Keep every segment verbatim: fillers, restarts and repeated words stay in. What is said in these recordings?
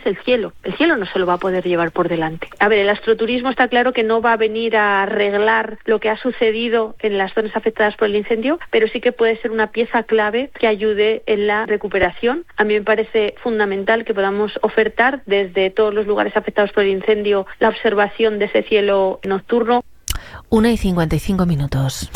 el cielo. El cielo no se lo va a poder llevar por delante. A ver, el astroturismo está claro que no va a venir a arreglar lo que ha sucedido en las zonas afectadas por el incendio, pero sí que puede ser una pieza clave que ayude en la recuperación. A mí me parece fundamental que podamos ofertar desde todos los lugares afectados por el incendio la observación de ese cielo nocturno. una y cincuenta y cinco minutos.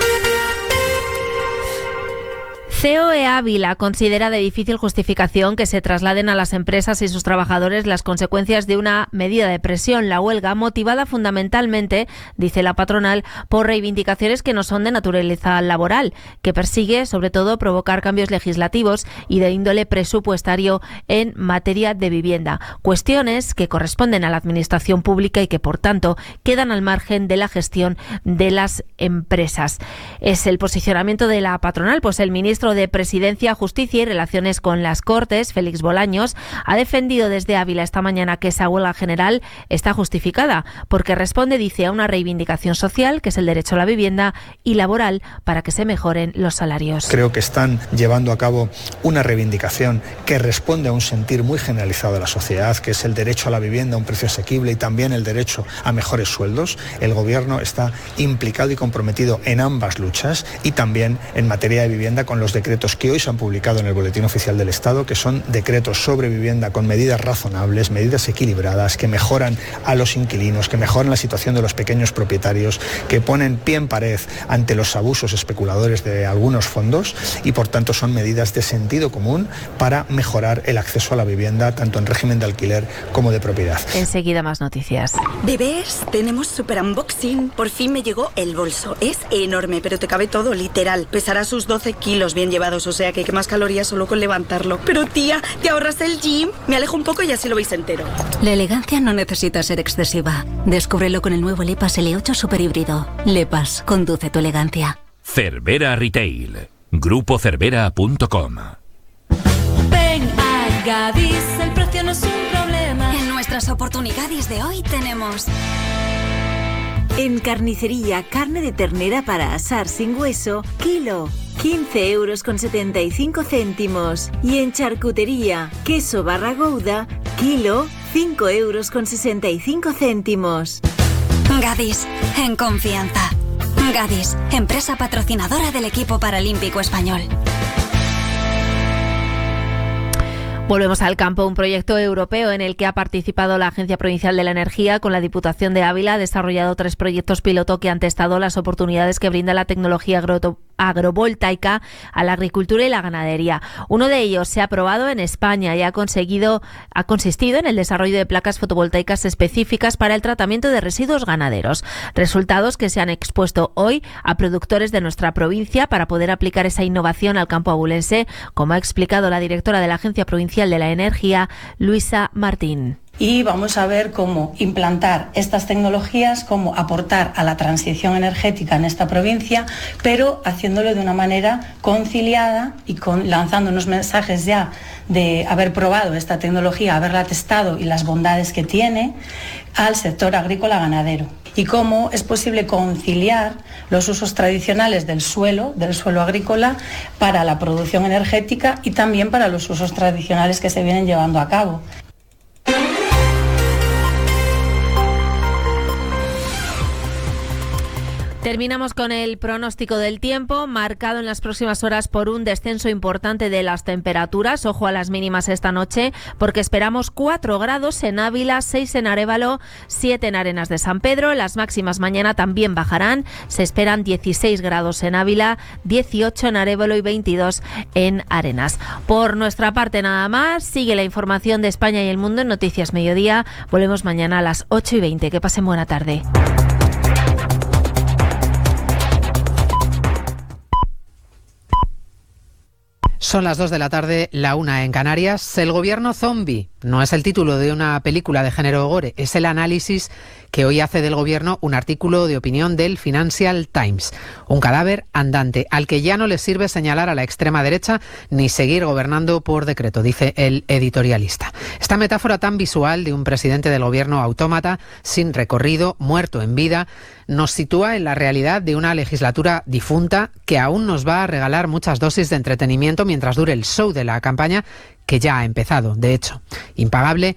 C O E Ávila considera de difícil justificación que se trasladen a las empresas y sus trabajadores las consecuencias de una medida de presión, la huelga, motivada fundamentalmente, dice la patronal, por reivindicaciones que no son de naturaleza laboral, que persigue, sobre todo, provocar cambios legislativos y de índole presupuestario en materia de vivienda. Cuestiones que corresponden a la administración pública y que, por tanto, quedan al margen de la gestión de las empresas. Es el posicionamiento de la patronal, pues el ministro de Presidencia, Justicia y Relaciones con las Cortes, Félix Bolaños, ha defendido desde Ávila esta mañana que esa huelga general está justificada porque responde, dice, a una reivindicación social, que es el derecho a la vivienda, y laboral, para que se mejoren los salarios. Creo que están llevando a cabo una reivindicación que responde a un sentir muy generalizado de la sociedad, que es el derecho a la vivienda a un precio asequible y también el derecho a mejores sueldos. El Gobierno está implicado y comprometido en ambas luchas y también en materia de vivienda con los decretos que hoy se han publicado en el Boletín Oficial del Estado, que son decretos sobre vivienda con medidas razonables, medidas equilibradas, que mejoran a los inquilinos, que mejoran la situación de los pequeños propietarios, que ponen pie en pared ante los abusos especuladores de algunos fondos y, por tanto, son medidas de sentido común para mejorar el acceso a la vivienda, tanto en régimen de alquiler como de propiedad. Enseguida más noticias. Bebés, tenemos super unboxing. Por fin me llegó el bolso. Es enorme, pero te cabe todo, literal. Pesará sus doce kilos bien llevados, o sea que quemas calorías solo con levantarlo. Pero tía, ¿te ahorras el gym? Me alejo un poco y así lo veis entero. La elegancia no necesita ser excesiva. Descúbrelo con el nuevo Lepas L ocho Super Híbrido. Lepas, conduce tu elegancia. Cervera Retail. Grupo Cervera punto com. Ven a Gadis, el precio no es un problema. En nuestras oportunidades de hoy tenemos... En carnicería, carne de ternera para asar sin hueso, kilo, quince euros con setenta y cinco céntimos. Y en charcutería, queso barra gouda, kilo, cinco euros con sesenta y cinco céntimos. Gadis, en confianza. Gadis, empresa patrocinadora del equipo paralímpico español. Volvemos al campo. Un proyecto europeo en el que ha participado la Agencia Provincial de la Energía con la Diputación de Ávila ha desarrollado tres proyectos piloto que han testado las oportunidades que brinda la tecnología agro agrovoltaica a la agricultura y la ganadería. Uno de ellos se ha aprobado en España y ha conseguido ha consistido en el desarrollo de placas fotovoltaicas específicas para el tratamiento de residuos ganaderos. Resultados que se han expuesto hoy a productores de nuestra provincia para poder aplicar esa innovación al campo abulense, como ha explicado la directora de la Agencia Provincial de la Energía, Luisa Martín. Y vamos a ver cómo implantar estas tecnologías, cómo aportar a la transición energética en esta provincia, pero haciéndolo de una manera conciliada y con, lanzando unos mensajes ya de haber probado esta tecnología, haberla testado y las bondades que tiene al sector agrícola ganadero. Y cómo es posible conciliar los usos tradicionales del suelo, del suelo agrícola, para la producción energética y también para los usos tradicionales que se vienen llevando a cabo. Terminamos con el pronóstico del tiempo, marcado en las próximas horas por un descenso importante de las temperaturas. Ojo a las mínimas esta noche, porque esperamos cuatro grados en Ávila, seis en Arévalo, siete en Arenas de San Pedro. Las máximas mañana también bajarán. Se esperan dieciséis grados en Ávila, dieciocho en Arévalo y veintidós en Arenas. Por nuestra parte nada más. Sigue la información de España y el mundo en Noticias Mediodía. Volvemos mañana a las ocho y veinte. Que pasen buena tarde. Son las dos de la tarde, la una en Canarias. El gobierno zombie no es el título de una película de género gore, es el análisis que hoy hace del gobierno un artículo de opinión del Financial Times. Un cadáver andante al que ya no le sirve señalar a la extrema derecha ni seguir gobernando por decreto, dice el editorialista. Esta metáfora tan visual de un presidente del gobierno autómata, sin recorrido, muerto en vida, nos sitúa en la realidad de una legislatura difunta que aún nos va a regalar muchas dosis de entretenimiento mientras dure el show de la campaña, que ya ha empezado, de hecho. Impagable